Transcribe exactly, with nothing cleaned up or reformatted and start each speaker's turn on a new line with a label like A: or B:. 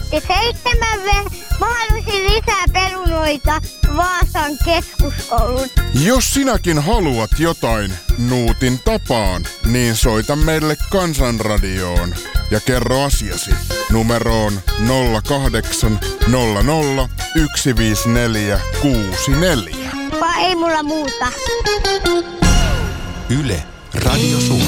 A: seitsemän V. Mä haluaisin lisää perunoita Vaasan keskuskoulun.
B: Jos sinäkin haluat jotain Nuutin tapaan, niin soita meille Kansanradioon ja kerro asiasi numeroon nolla kahdeksan nolla nolla yksi viisi neljä kuusi neljä.
A: Vai ei mulla muuta.
C: Yle Radio Suomi.